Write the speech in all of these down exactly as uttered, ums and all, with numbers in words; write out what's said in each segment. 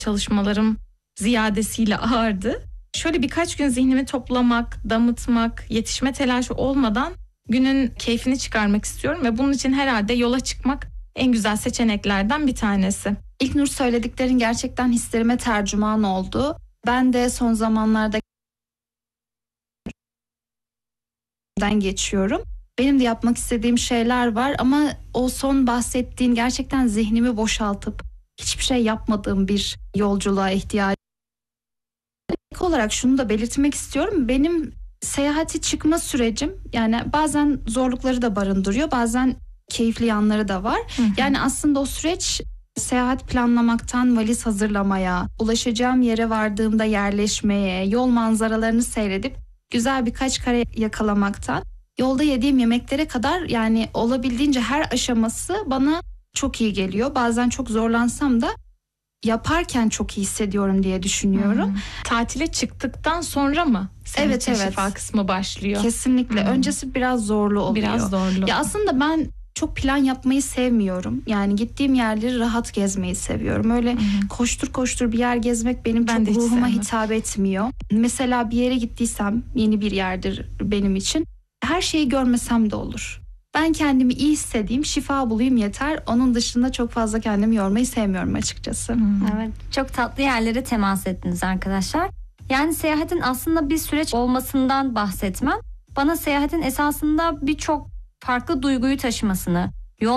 çalışmalarım ziyadesiyle ağırdı. Şöyle birkaç gün zihnimi toplamak, damıtmak, yetişme telaşı olmadan günün keyfini çıkarmak istiyorum ve bunun için herhalde yola çıkmak en güzel seçeneklerden bir tanesi. İlknur, söylediklerin gerçekten hislerime tercüman oldu. Ben de son zamanlarda geçiyorum. Benim de yapmak istediğim şeyler var ama o son bahsettiğin gerçekten zihnimi boşaltıp hiçbir şey yapmadığım bir yolculuğa ihtiyacım. İlk olarak şunu da belirtmek istiyorum. Benim seyahati çıkma sürecim, yani bazen zorlukları da barındırıyor, bazen keyifli yanları da var. Hı hı. Yani aslında o süreç seyahat planlamaktan valiz hazırlamaya, ulaşacağım yere vardığımda yerleşmeye, yol manzaralarını seyredip güzel birkaç kare yakalamaktan yolda yediğim yemeklere kadar, yani olabildiğince her aşaması bana çok iyi geliyor. Bazen çok zorlansam da yaparken çok iyi hissediyorum diye düşünüyorum. Hmm. Tatile çıktıktan sonra mı? Senin evet için evet. Şifa kısmı başlıyor. Kesinlikle. Hmm. Öncesi biraz zorlu oluyor. Biraz zorlu. Ya aslında ben çok plan yapmayı sevmiyorum. Yani gittiğim yerleri rahat gezmeyi seviyorum. Öyle hmm. koştur koştur bir yer gezmek benim ben çok ruhuma hitap etmiyor. Mesela bir yere gittiysem, yeni bir yerdir benim için, her şeyi görmesem de olur. Ben kendimi iyi hissedeyim, şifa bulayım yeter. Onun dışında çok fazla kendimi yormayı sevmiyorum açıkçası. Hmm. Evet, çok tatlı yerlere temas ettiniz arkadaşlar. Yani seyahatin aslında bir süreç olmasından bahsetmem, bana seyahatin esasında birçok farklı duyguyu taşımasını, yol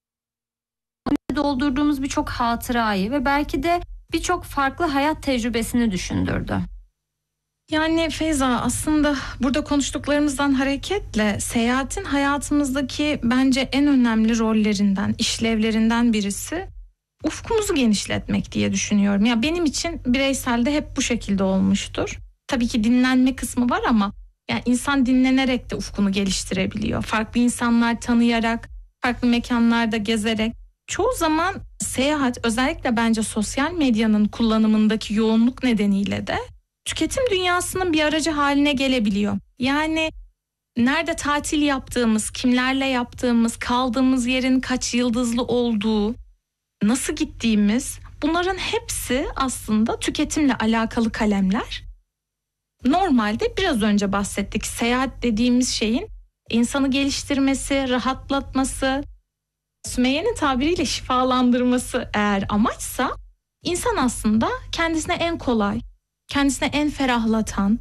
doldurduğumuz birçok hatırayı ve belki de birçok farklı hayat tecrübesini düşündürdü. Yani Feyza, aslında burada konuştuklarımızdan hareketle seyahatin hayatımızdaki bence en önemli rollerinden, işlevlerinden birisi ufkumuzu genişletmek diye düşünüyorum. Ya benim için bireyselde hep bu şekilde olmuştur. Tabii ki dinlenme kısmı var ama yani insan dinlenerek de ufkunu geliştirebiliyor. Farklı insanlar tanıyarak, farklı mekanlarda gezerek. Çoğu zaman seyahat, özellikle bence sosyal medyanın kullanımındaki yoğunluk nedeniyle de tüketim dünyasının bir aracı haline gelebiliyor. Yani nerede tatil yaptığımız, kimlerle yaptığımız, kaldığımız yerin kaç yıldızlı olduğu, nasıl gittiğimiz, bunların hepsi aslında tüketimle alakalı kalemler. Normalde biraz önce bahsettik, seyahat dediğimiz şeyin insanı geliştirmesi, rahatlatması, Sümeyye'nin tabiriyle şifalandırması eğer amaçsa, insan aslında kendisine en kolay, kendisine en ferahlatan,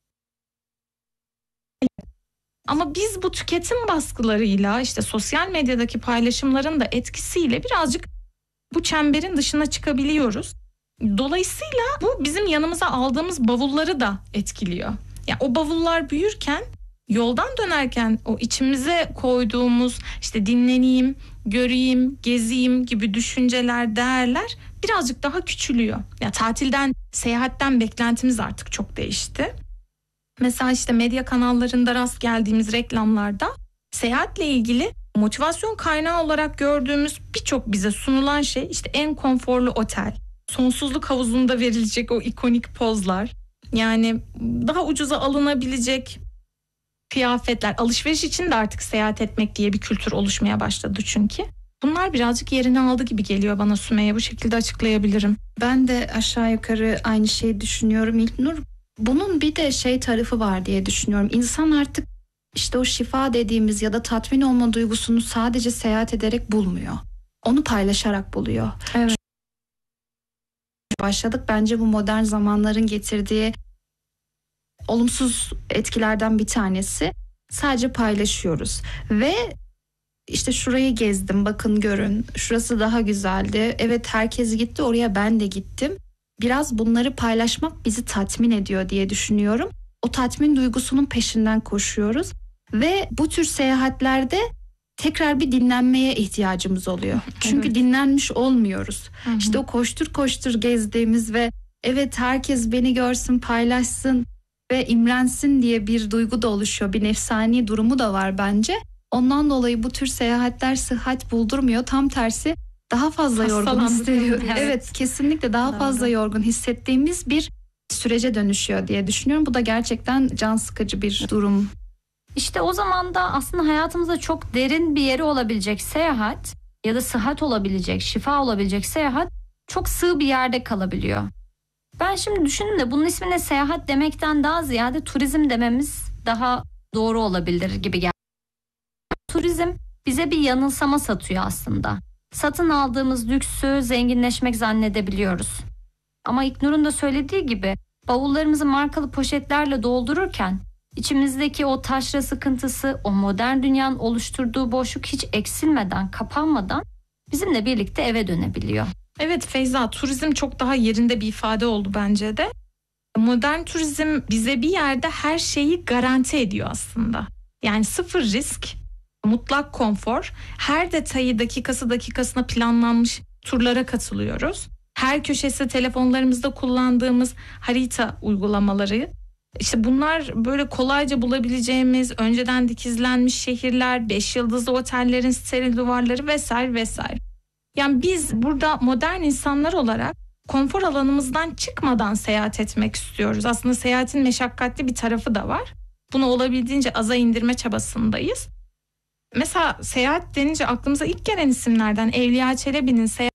ama biz bu tüketim baskılarıyla, işte sosyal medyadaki paylaşımların da etkisiyle birazcık bu çemberin dışına çıkabiliyoruz. Dolayısıyla bu bizim yanımıza aldığımız bavulları da etkiliyor. Yani o bavullar büyürken, yoldan dönerken o içimize koyduğumuz işte dinleneyim, göreyim, gezeyim gibi düşünceler, değerler birazcık daha küçülüyor. Ya tatilden, seyahatten beklentimiz artık çok değişti. Mesela işte medya kanallarında rast geldiğimiz reklamlarda seyahatle ilgili motivasyon kaynağı olarak gördüğümüz birçok bize sunulan şey işte en konforlu otel, sonsuzluk havuzunda verilecek o ikonik pozlar, yani daha ucuza alınabilecek kıyafetler, alışveriş için de artık seyahat etmek diye bir kültür oluşmaya başladı çünkü. Bunlar birazcık yerini aldı gibi geliyor bana Sümeyye, bu şekilde açıklayabilirim. Ben de aşağı yukarı aynı şeyi düşünüyorum İlknur. Bunun bir de şey tarafı var diye düşünüyorum. İnsan artık işte o şifa dediğimiz ya da tatmin olma duygusunu sadece seyahat ederek bulmuyor. Onu paylaşarak buluyor. Evet. Başladık. Bence bu modern zamanların getirdiği olumsuz etkilerden bir tanesi. Sadece paylaşıyoruz ve işte şurayı gezdim, bakın görün, şurası daha güzeldi, evet herkes gitti, oraya ben de gittim. Biraz bunları paylaşmak bizi tatmin ediyor diye düşünüyorum. O tatmin duygusunun peşinden koşuyoruz ve bu tür seyahatlerde tekrar bir dinlenmeye ihtiyacımız oluyor. Çünkü evet. dinlenmiş olmuyoruz. Hı hı. İşte o koştur koştur gezdiğimiz ve evet herkes beni görsün, paylaşsın ve imrensin diye bir duygu da oluşuyor. Bir nefsani durumu da var bence. Ondan dolayı bu tür seyahatler sıhhat buldurmuyor. Tam tersi daha fazla yorgun hissediyor. Evet. evet, kesinlikle daha Doğru. fazla yorgun hissettiğimiz bir sürece dönüşüyor diye düşünüyorum. Bu da gerçekten can sıkıcı bir durum. İşte o zaman da aslında hayatımızda çok derin bir yeri olabilecek seyahat ya da sıhhat olabilecek, şifa olabilecek seyahat çok sığ bir yerde kalabiliyor. Ben şimdi düşündüm de bunun ismine seyahat demekten daha ziyade turizm dememiz daha doğru olabilir gibi geldi. Turizm bize bir yanılsama satıyor aslında. Satın aldığımız lüksü zenginleşmek zannedebiliyoruz. Ama İlknur'un da söylediği gibi bavullarımızı markalı poşetlerle doldururken içimizdeki o taşra sıkıntısı, o modern dünyanın oluşturduğu boşluk hiç eksilmeden, kapanmadan bizimle birlikte eve dönebiliyor. Evet Feyza, turizm çok daha yerinde bir ifade oldu bence de. Modern turizm bize bir yerde her şeyi garanti ediyor aslında. Yani sıfır risk, mutlak konfor, her detayı dakikası dakikasına planlanmış turlara katılıyoruz. Her köşesi telefonlarımızda kullandığımız harita uygulamaları. İşte bunlar böyle kolayca bulabileceğimiz önceden dikizlenmiş şehirler, beş yıldızlı otellerin steril duvarları vesaire vesaire. Yani biz burada modern insanlar olarak konfor alanımızdan çıkmadan seyahat etmek istiyoruz. Aslında seyahatin meşakkatli bir tarafı da var. Bunu olabildiğince aza indirme çabasındayız. Mesela seyahat denince aklımıza ilk gelen isimlerden Evliya Çelebi'nin seyahat...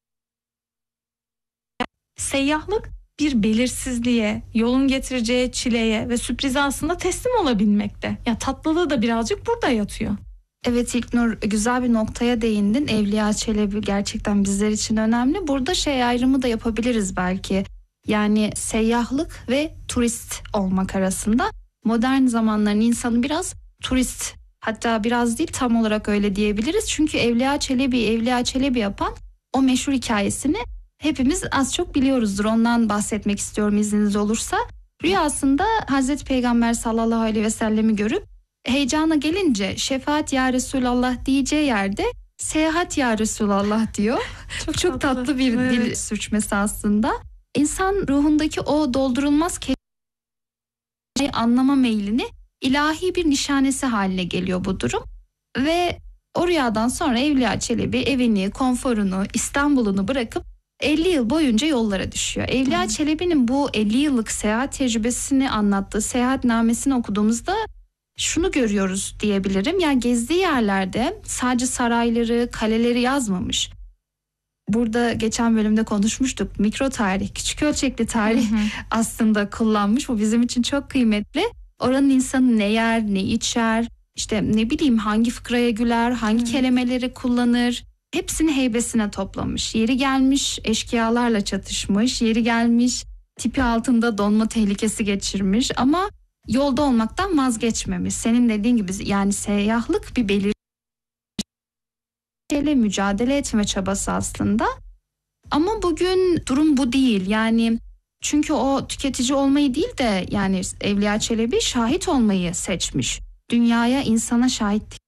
Seyyahlık bir belirsizliğe, yolun getireceği çileye ve sürprize aslında teslim olabilmekte. Ya tatlılığı da birazcık burada yatıyor. Evet İlknur, güzel bir noktaya değindin. Evliya Çelebi gerçekten bizler için önemli. Burada şey ayrımı da yapabiliriz belki. Yani seyyahlık ve turist olmak arasında. Modern zamanların insanı biraz turist, hatta biraz değil tam olarak öyle diyebiliriz. Çünkü Evliya Çelebi, Evliya Çelebi yapan o meşhur hikayesini hepimiz az çok biliyoruzdur. Ondan bahsetmek istiyorum izniniz olursa. Rüyasında Hazreti Peygamber sallallahu aleyhi ve sellemi görüp heyecana gelince şefaat ya Resulallah diyeceği yerde seyahat ya Resulallah diyor. çok, çok tatlı, tatlı bir evet. dil sürçmesi aslında. İnsan ruhundaki o doldurulmaz kelimesi anlama meylini ilahi bir nişanesi haline geliyor bu durum. Ve o rüyadan sonra Evliya Çelebi evini, konforunu, İstanbul'unu bırakıp elli yıl boyunca yollara düşüyor. Evliya hmm. Çelebi'nin bu elli yıllık seyahat tecrübesini anlattığı seyahatnamesini okuduğumuzda şunu görüyoruz diyebilirim. Yani gezdiği yerlerde sadece sarayları, kaleleri yazmamış. Burada geçen bölümde konuşmuştuk. Mikro tarih, küçük ölçekli tarih hı hı. aslında kullanmış. Bu bizim için çok kıymetli. Oranın insanı ne yer, ne içer, işte ne bileyim hangi fıkraya güler, hangi hı. kelimeleri kullanır. Hepsini heybesine toplamış. Yeri gelmiş eşkıyalarla çatışmış. Yeri gelmiş tipi altında donma tehlikesi geçirmiş. Ama yolda olmaktan vazgeçmemiş. Senin dediğin gibi yani seyyahlık bir belirli şeyle mücadele etme çabası aslında. Ama bugün durum bu değil. Yani çünkü o tüketici olmayı değil de yani Evliya Çelebi şahit olmayı seçmiş. Dünyaya, insana şahit.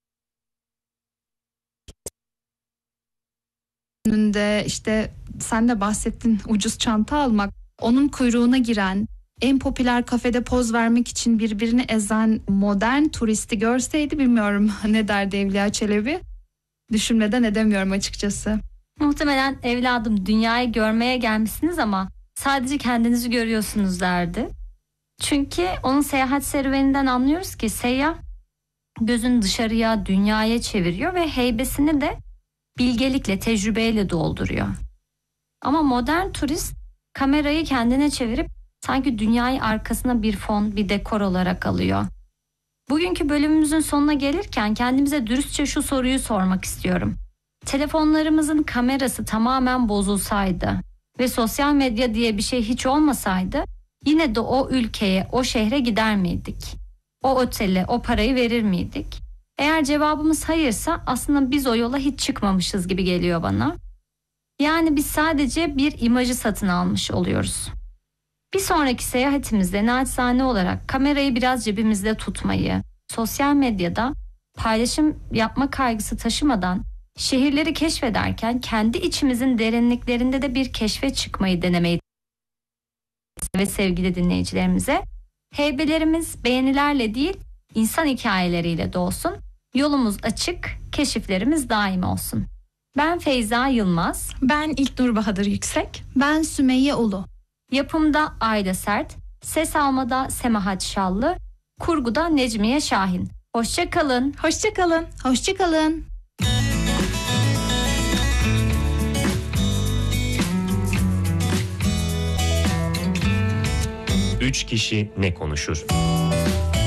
Önünde işte sen de bahsettin ucuz çanta almak, onun kuyruğuna giren, en popüler kafede poz vermek için birbirini ezen modern turisti görseydi bilmiyorum ne derdi Evliya Çelebi. Düşünmeden edemiyorum açıkçası. Muhtemelen evladım dünyayı görmeye gelmişsiniz ama sadece kendinizi görüyorsunuz derdi. Çünkü onun seyahat serüveninden anlıyoruz ki seyyah gözünü dışarıya, dünyaya çeviriyor ve heybesini de bilgelikle, tecrübeyle dolduruyor. Ama modern turist kamerayı kendine çevirip sanki dünyayı arkasına bir fon, bir dekor olarak alıyor. Bugünkü bölümümüzün sonuna gelirken kendimize dürüstçe şu soruyu sormak istiyorum. Telefonlarımızın kamerası tamamen bozulsaydı ve sosyal medya diye bir şey hiç olmasaydı yine de o ülkeye, o şehre gider miydik? O otele, o parayı verir miydik? Eğer cevabımız hayırsa aslında biz o yola hiç çıkmamışız gibi geliyor bana. Yani biz sadece bir imajı satın almış oluyoruz. Bir sonraki seyahatimizde naçizane olarak kamerayı biraz cebimizde tutmayı, sosyal medyada paylaşım yapma kaygısı taşımadan şehirleri keşfederken kendi içimizin derinliklerinde de bir keşfe çıkmayı denemeyi ve sevgili dinleyicilerimize heybelerimiz beğenilerle değil insan hikayeleriyle dolsun, yolumuz açık, keşiflerimiz daim olsun. Ben Feyza Yılmaz. Ben İlknur Bahadır Yüksek. Ben Sümeyye Ulu. Yapımda Ayla Sert, ses almada Semahat Şallı, kurguda Necmiye Şahin. Hoşça kalın. Hoşça kalın. Hoşça kalın. Üç kişi ne konuşur?